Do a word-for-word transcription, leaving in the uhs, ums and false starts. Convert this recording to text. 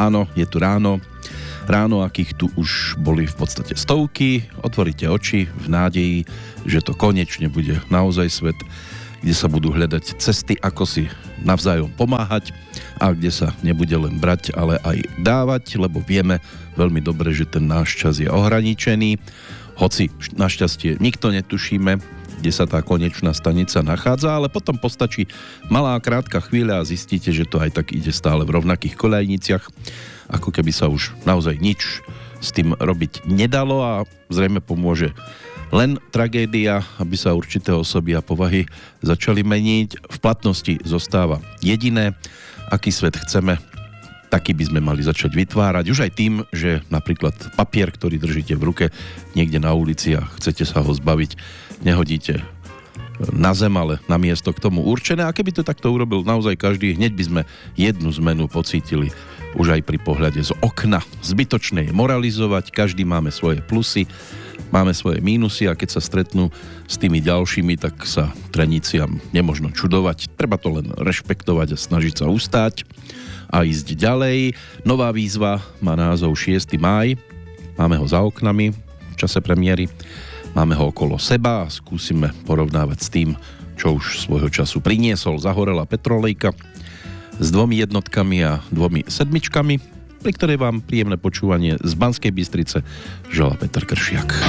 Áno, je tu ráno. Ráno, akých tu už boli v podstate stovky. Otvoríte oči v nádeji, že to konečne bude naozaj svet, kde sa budú hľadať cesty, ako si navzájom pomáhať a kde sa nebude len brať, ale aj dávať, lebo vieme veľmi dobre, že ten náš čas je ohraničený. Hoci našťastie nikto netušíme, kde sa tá konečná stanica nachádza, ale potom postačí malá krátka chvíľa a zistíte, že to aj tak ide stále v rovnakých koľajniciach, ako keby sa už naozaj nič s tým robiť nedalo a zrejme pomôže len tragédia, aby sa určité osoby a povahy začali meniť. V platnosti zostáva jediné, aký svet chceme, taký by sme mali začať vytvárať. Už aj tým, že napríklad papier, ktorý držíte v ruke niekde na ulici a chcete sa ho zbaviť, nehodíte na zem, ale na miesto k tomu určené. A keby to takto urobil naozaj každý, hneď by sme jednu zmenu pocítili už aj pri pohľade z okna. Zbytočné je moralizovať, každý máme svoje plusy, máme svoje mínusy a keď sa stretnú s tými ďalšími, tak sa treniciam nemožno čudovať. Treba to len rešpektovať a snažiť sa ustáť a ísť ďalej. Nová výzva má názov šiesty máj. Máme ho za oknami v čase premiéry. Máme ho okolo seba a skúsime porovnávať s tým, čo už svojho času priniesol Zahorela Petrolejka s dvomi jednotkami a dvomi sedmičkami, pri ktorej vám príjemné počúvanie z Banskej Bystrice želá Peter Kršiak.